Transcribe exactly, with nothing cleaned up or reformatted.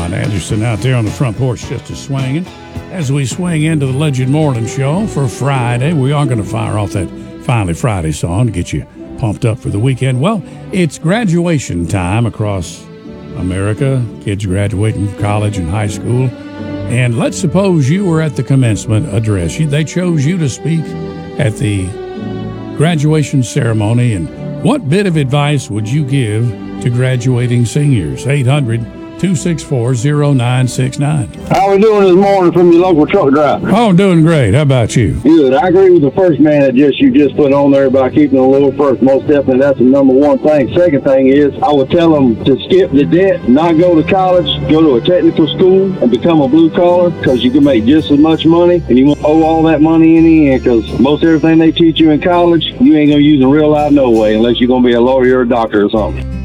Ron Anderson out there on the front porch just a swinging. As we swing into the Legend Morning Show for Friday, we are going to fire off that Finally Friday song to get you pumped up for the weekend. Well, it's graduation time across America. Kids graduating from college and high school. And let's suppose you were at the commencement address. They chose you to speak at the graduation ceremony. And what bit of advice would you give to graduating seniors? eight hundred, two six four, zero nine six nine. How we doing this morning from your local truck driver? Oh, I'm doing great. How about you? Good. I agree with the first man that just you just put on there about keeping a little first. Most definitely, that's the number one thing. Second thing is, I would tell them to skip the debt, not go to college, go to a technical school, and become a blue collar, because you can make just as much money, and you won't owe all that money in the end, because most everything they teach you in college, you ain't gonna use in real life no way, unless you're gonna be a lawyer or a doctor or something.